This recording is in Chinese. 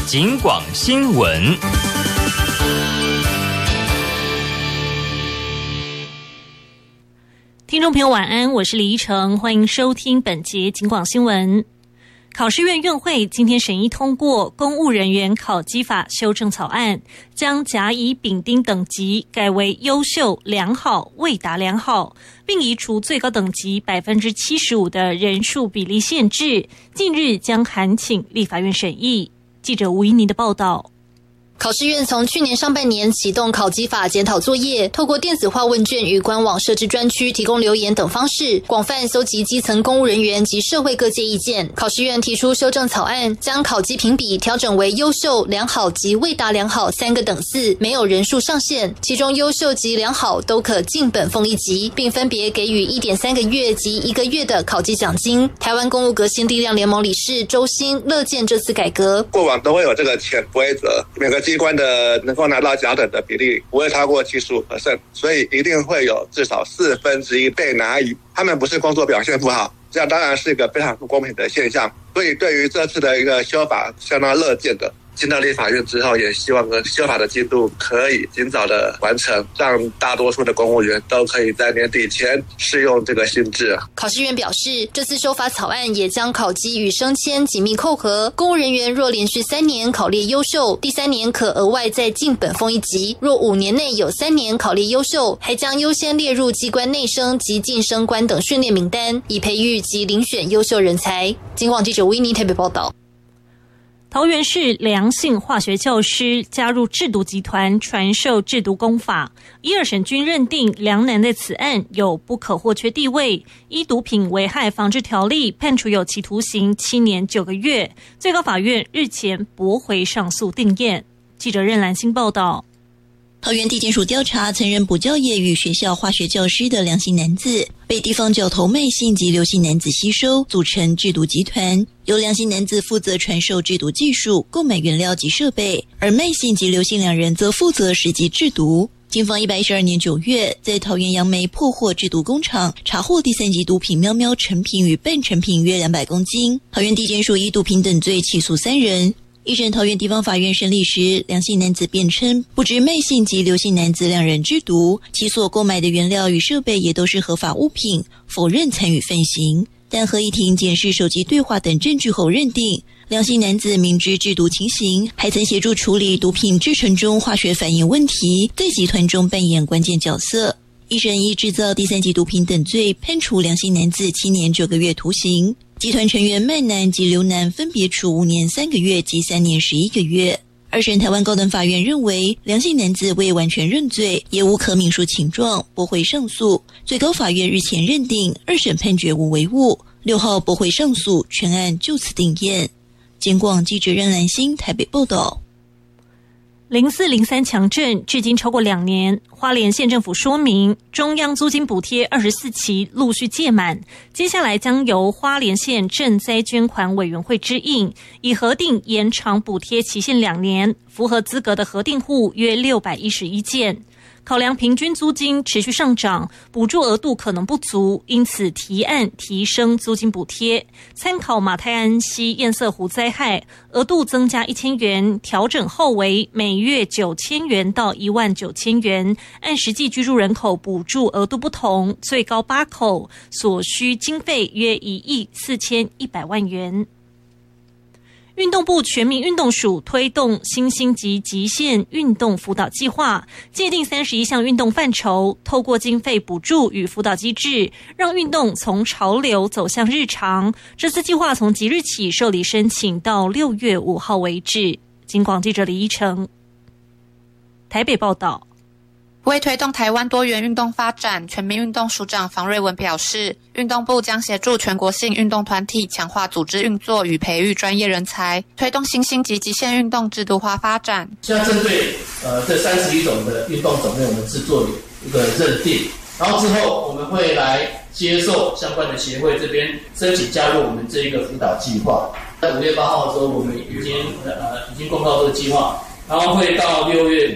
警广新闻。 听众朋友晚安，我是李依晨，欢迎收听本节警广新闻。考试院院会今天审议通过公务人员考绩法修正草案，将甲乙丙丁等级改为优秀、良好、未达良好，并移除最高等级 75% 的人数比例限制，近日将函请立法院审议。记者吴怡妮的报道。 考试院从去年上半年启动考绩法检讨作业，透过电子化问卷与官网设置专区提供留言等方式，广泛搜集基层公务人员及社会各界意见。考试院提出修正草案，将考绩评比调整为优秀、良好及未达良好3个等次，没有人数上限，其中优秀及良好都可进本俸1级，并分别给予 1.3 个月及1个月的考绩奖金。台湾公务革新力量联盟理事周兴乐见这次改革， 过往都会有这个潜规则，每个机关的能够拿到甲等的比例不会超过 75%， 所以一定会有至少1/4被拿乙。他们不是工作表现不好，这样当然是一个非常不公平的现象。所以对于这次的一个修法相当乐见的。进到立法院之后，也希望修法的进度可以尽早的完成，让大多数的公务员都可以在年底前适用这个新制。 考试院表示，这次修法草案也将考绩与升迁紧密扣合，公务人员若连续3年考列优秀，第3年可额外再进本俸1级；若5年内有3年考列优秀，还将优先列入机关内升及晋升官等训练名单，以培育及遴选优秀人才。警广记者维尼台北报道。 桃园市梁姓化学教师加入制毒集团传授制毒工法，一二审均认定梁男的此案有不可或缺地位，依毒品危害防治条例判处有期徒刑7年9个月。最高法院日前驳回上诉定验。记者任兰心报道。 桃园地检署调查，曾任补教业与学校化学教师的梁姓男子，被地方角头麦姓及刘姓男子吸收，组成制毒集团。由梁姓男子负责传授制毒技术、购买原料及设备，而麦姓及刘姓两人则负责实际制毒。警方112年9月，在桃园杨梅破获制毒工厂，查获第3级毒品喵喵成品与半成品约200公斤。桃园地检署依毒品等罪起诉3人。一审桃园地方法院审理时，梁姓男子辩称不知麦姓及刘姓男子2人制毒，其所购买的原料与设备也都是合法物品，否认参与犯行。但合议庭检视手机对话等证据后认定，梁姓男子明知制毒情形，还曾协助处理毒品制成中化学反应问题，在集团中扮演关键角色。一审依制造第3级毒品等罪判处梁姓男子7年9个月徒刑，集团成员麦男及刘男分别处5年3个月及3年11个月。二审台湾高等法院认为梁姓男子未完全认罪，也无可敏述情状，驳回上诉。最高法院日前认定二审判决无违误，6号驳回上诉，全案就此定验。警广记者任兰心台北报道。 0403强震至今超过2年，花莲县政府说明，中央租金补贴24期陆续届满，接下来将由花莲县赈灾捐款委员会支应，以核定延长补贴期限2年，符合资格的核定户约611件。考量平均租金持续上涨，补助额度可能不足，因此提案提升租金补贴。参考马太安溪堰塞湖灾害，额度增加1000元，调整后为每月9000元到19000元，按实际居住人口补助额度不同，最高8口，所需经费约1.41亿元。运动部全民运动署推动新兴及极限运动辅导计划，界定31项运动范畴，透过经费补助与辅导机制，让运动从潮流走向日常。这次计划从即日起受理申请到6月5号为止。警广记者李依成台北报道。 为推动台湾多元运动发展，全民运动署长房瑞文表示，运动部将协助全国性运动团体强化组织运作与培育专业人才，推动新兴及极限运动制度化发展。 现在针对这31种的运动种类，我们制作一个认定，然后之后我们会来接受相关的协会这边申请加入我们这一个辅导计划。在5月8号的时候，我们已经公告这个计划，然后会到6月